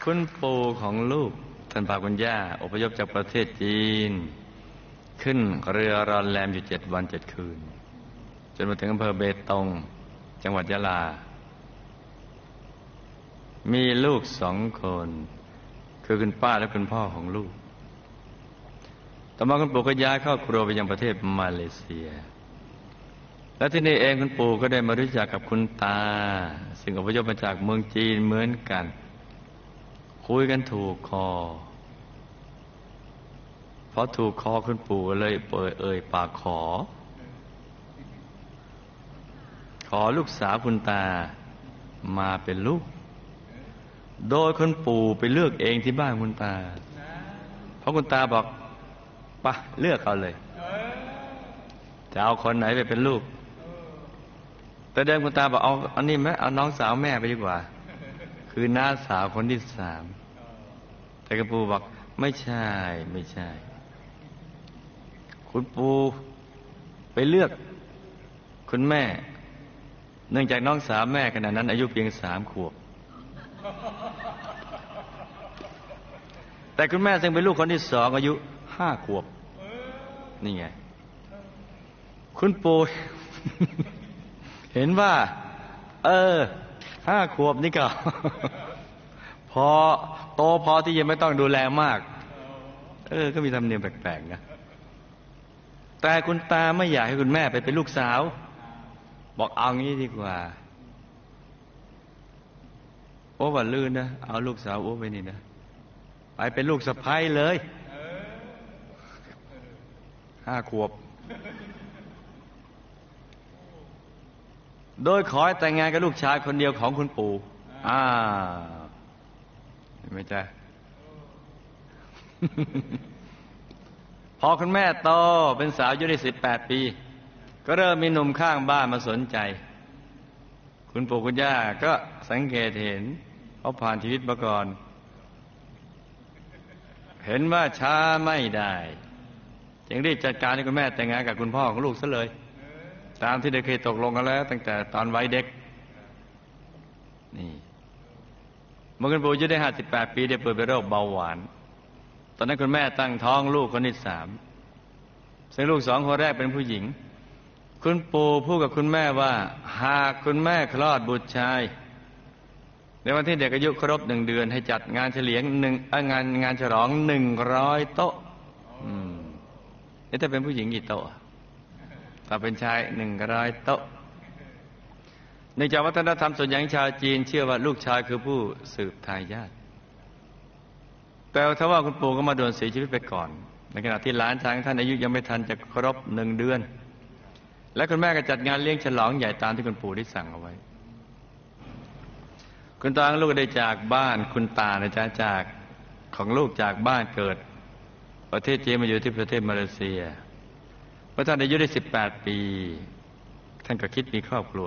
คุณปู่ของลูกท่านพาคุณย่าอพยพจากประเทศจีนขึ้นเรือรอนแรมอยู่7 วัน 7 คืนจนมาถึงอำเภอเบตงจังหวัดยะลามีลูก2 คนคือคุณป้าและคุณพ่อของลูกต่อมาคุณปู่ก็ย้ายครอบครัวไปยังประเทศมาเลเซียและที่นี่เองคุณปู่ก็ได้มารู้จักกับคุณตาซึ่งอพยพมาจากเมืองจีนเหมือนกันคุยกันถูกคอเพราะถูกคอคุณปู่เลยเอ่ยปากขอลูกสาวคุณตามาเป็นลูกโดยคุณปู่ไปเลือกเองที่บ้านคุณตาเพราะคุณตาบอกป่ะเลือกเอาเลยจะเอาคนไหนไปเป็นลูกแต่เดิมคุณตาบอกเอาอันนี้ไหมเอาน้องสาวแม่ไปดีกว่าคือน้าสาวคนที่3แต่คุณปู่บอกไม่ใช่คุณปู่ไปเลือกคุณแม่เนื่องจากน้องสาวแม่ขณะนั้นอายุเพียง3 ขวบแต่คุณแม่ซึ่งเป็นลูกคนที่2อายุ5 ขวบนี่ไงคุณปู่ เห็นว่า5 ขวบนี่ก็ พอโตพอที่ยังไม่ต้องดูแลมากก็มีธรรมเนียมแปลกๆนะแต่คุณตาไม่อยากให้คุณแม่ไปเป็นลูกสาวบอกเอางี้ดีกว่าโอ้ว่าลื่นนะเอาลูกสาวโอ้ไปนี่นะไปเป็นลูกสะใภ้เลย5 ขวบโดยขอให้แต่งงานกับลูกชายคนเดียวของคุณปู่เห็นไหมจ๊ะ พอคุณแม่โตเป็นสาวอายุได้18 ปีก็เริ่มมีหนุ่มข้างบ้านมาสนใจคุณปู่คุณย่าก็สังเกตเห็นเขาผ่านชีวิตมาก่อนเห็นว่าช้าไม่ได้จึงรีบจัดการให้คุณแม่แต่งงานกับคุณพ่อของลูกซะเลยตามที่ได้เคยตกลงกันแล้วตั้งแต่ตอนวัยเด็กนี่เมื่อคุณปู่อายุได้58 ปีได้ป่วยเป็นโรคเบาหวานตอนนั้นคุณแม่ตั้งท้องลูกคนที่3ซึ่งลูก2 คนแรกเป็นผู้หญิงคุณปู่พูดกับคุณแม่ว่าหากคุณแม่คลอดบุตรชายในวันที่เด็กอายุครบ1 เดือนให้จัดงานเฉลียงงานฉลอง100 โต๊ะถ้าเป็นผู้หญิงกี่โต๊ะถ้าเป็นชาย100 โต๊ะในจากวัฒนธรรมส่วนใหญ่ชาวจีนเชื่อว่าลูกชายคือผู้สืบทายาทแต่ถ้าว่าคุณปู่ก็มาด่วนเสียชีวิตไปก่อนในขณะที่หลานชายของท่านอายุยังไม่ทันจะครบ1 เดือนและคุณแม่ก็จัดงานเลี้ยงฉลองใหญ่ตามที่คุณปู่ได้สั่งเอาไว้คุณตาของลูกได้จากบ้านคุณตานะจ๊ะจากของลูกจากบ้านเกิดประเทศจีนมาอยู่ที่ประเทศมาเลเซียเมื่อท่านอายุได้18 ปีท่านก็คิดมีครอบครัว